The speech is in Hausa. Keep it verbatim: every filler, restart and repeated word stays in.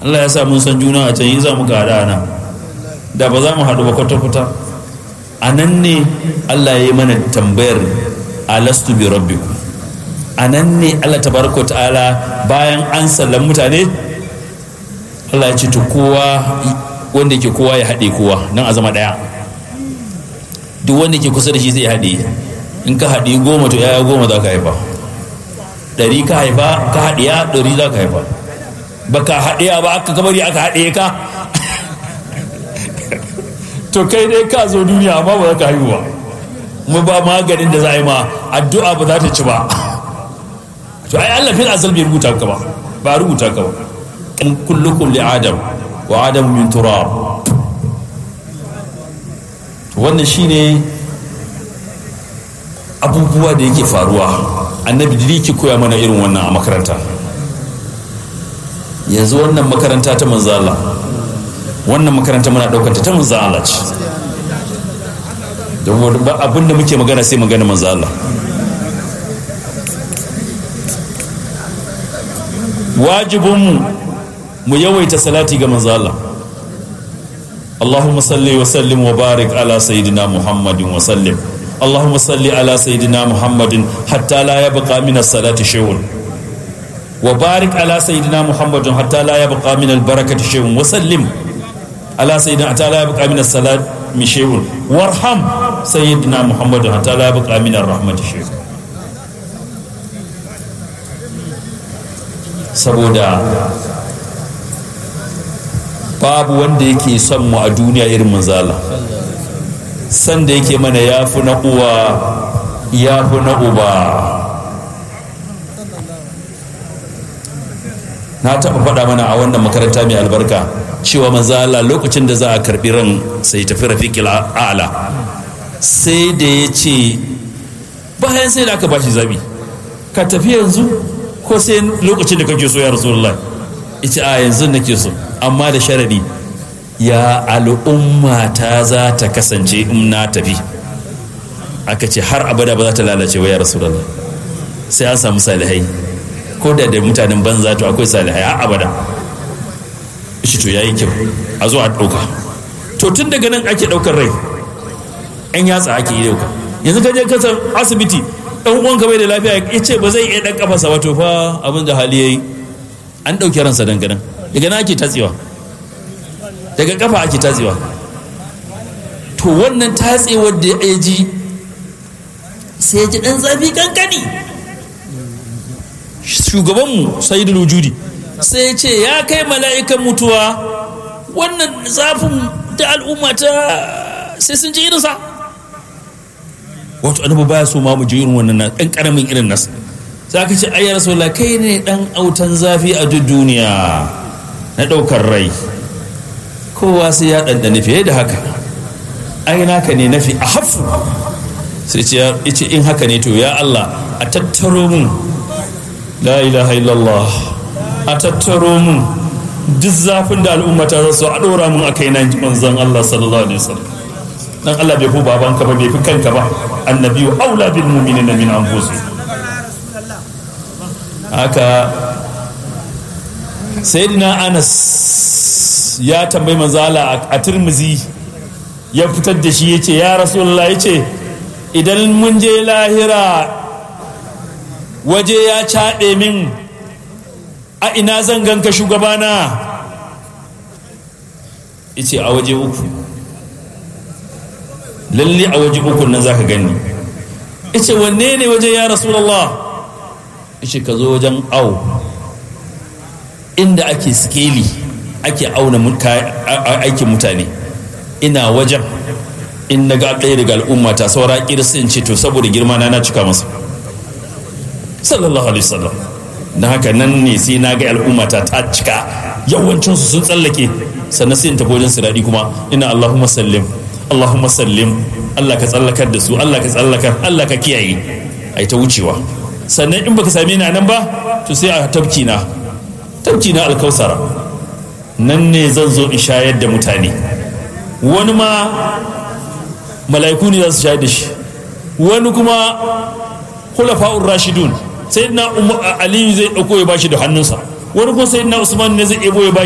Allah ya sa mun san juna a can yi za mu ga hada nan da ba za mu haɗu ba kwata-kwata. A nan ne Allah ya yi mana tambayar alastu bi rabbikum. A nan ne Allah tabaraka ta'ala bayan an sallan mutane Allah ya ce to kowa wanda ke kowa ya haɗe kowa nan a zama ɗaya. Duk wanda ke kusa da shi zai haɗe. In ka haɗe goma to yaya goma za ka haifa. Ɗari ka haifa ka haɗiya ɗari za ka haifa. Ba ka haɗiya ba aka kabari aka haɗe ka. To kai dai ka zo duniya amma ba za ka haihu ba. Mu ba maganin da za a yi ma addu'a ba za ta ci ba. To ai Allah fil azal bai rubuta ka ba. Ba rubuta ka ba. In kullukum li adam wa adam min turab. Wannan shine abubuwa da yake faruwa. Annabi da yake koya mana irin wannan a makaranta. Yanzu wannan makaranta ta manzo Allah, wannan makaranta muna daukar ta ta manzo Allah ce. Da abinda muke magana sai magana manzo Allah. Wajibinmu mu yawaita salati ga manzo Allah. اللهم صل وسلم وبارك على سيدنا محمد وسلم اللهم صل على سيدنا محمد حتى لا يبقى من الصلاة شيء وبارك على سيدنا محمد حتى لا يبقى من البركة شيء وسلم على سيدنا حتى لا يبقى من الصلاة شيء وارحم سيدنا محمد حتى لا يبقى من الرحمة شيء. saboda babu wanda yake son mu a duniya irin manzala. San da yake mana yafi na uwa yafi na uba. Na taɓa faɗa mana a wannan makaranta mai albarka cewa manzala lokacin da za a karɓi ran sai tafi rafiqil a'la sai da ya ce bayan sai da aka bashi zabi ka tafi yanzu ko sai lokacin da kake so ya rasulullah. Ita a yanzu nake so amma da sharadi ya al'umma ta za ta kasance in na tafi. Aka ce har abada ba za ta lalace wa ya rasulullah sai an samu salihai ko da da mutanen banza to akwai salihai har abada. Shi to yayi kyau a zo a dauka. To tun daga nan ake daukar rai yan yatsa ake yi dauka. Yanzu ka je ka san asibiti dan uwanka bai da lafiya ya ce ba zai iya dan kafarsa ba to fa abin da hali yayi an ɗauki ransa dangane daga na ake tatsewa daga kafa ake tatsewa. To wannan tatsewar da ya ji sai ji ɗan zafi kankani. Shugabanmu sayyidul wujudi sai ya ce ya kai mala'ikan mutuwa wannan zafin da al'umma ta sai sun ji irinsa. Wato annabi baya so ma mu ji irin wannan ɗan ƙaramin irin nasa. Za ka ce ayyar rasulullah kai ne dan autan zafi a duk duniya na daukar rai. Kowa sai ya dandane fiye da haka. Ai naka ne nafi a hafu. Sai ce yace in haka ne to ya Allah a tattaro mun la ilaha illallah a tattaro mun duk zafin da al'umma ta rasu a dora mun akai nan manzon Allah sallallahu alaihi wasallam. Dan Allah bai fi babanka ba bai fi kanka ba. Annabiyyu aula bil mu'minina min anfusihim. Haka sayyidina Anas ya tambayi manzala a Tirmizi ya fitar da shi yace ya rasulullah yace idan mun je lahira waje ya caɗe min a ina zan ganka shugabana. Yace a waje uku lalle a waje uku nan zaka gani. Yace wanne ne waje ya rasulullah? Yace ka zo wajen au inda ake skeli ake auna aikin mutane. Ina wajen in na ga ɗaya daga al'umma ta saura kirsi in ce to saboda girma na na cika masa sallallahu alaihi wasallam. Na haka nan ne sai na ga al'umma ta ta cika yawancinsu sun tsallake sannan sai in tafi wajen siradi kuma ina Allahumma sallim Allahumma sallim. Allah ka tsallakar da su Allah ka tsallakar Allah ka kiyaye ai ta wucewa. Sannan in baka same ni a nan ba to sai a tabki na tabki na alkausara nan ne zan zo in shayar da mutane. Wani ma mala'iku ne za su shayar da shi, wani kuma khulafa'ur rashidun sayyidina aliyu zai dauko ya bashi da hannunsa, wani kuma sayyidina usman ne zai ebo ya bashi